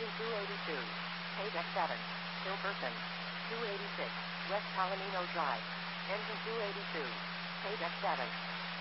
Engine 282. Page X7. Hilberton. 286. West Palomino Drive. Engine 282. Page X7.